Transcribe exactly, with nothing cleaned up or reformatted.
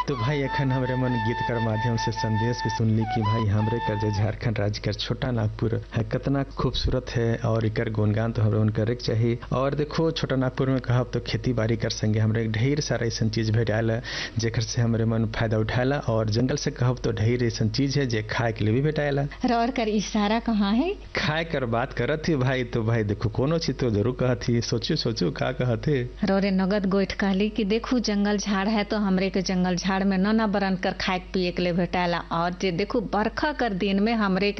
तो भाई अखन हमरे मन गीत कर माध्यम से संदेश भी सुनली कि भाई हमरे कर जो झारखंड राज्य कर छोटा नागपुर है कितना खूबसूरत है और इकर गुणगान तो हमरे उनकर चाहिए। और देखो छोटा नागपुर में कहब तो खेती बाड़ी कर संगे हमरे ढेर सारा ऐसा चीज भेटाला जेकर से हमरे मन फायदा उठाला और जंगल से कहब तो ढेर ऐसा चीज है जे खाए के लिए भी भेटाला। और कर इशारा कहाँ है? खाए कर बात करत थी भाई तो भाई देखो कोनो चीज तो जरूर कहत थी सोचू सोचू का कहते रोरे नगद गोइठ कहली कि देखू जंगल झाड़ है तो हमरे के जंगल झाड़ में न न बरन कर खाए पिए के लिए भेटाला और जे देखू बरखा कर दिन में हमरे के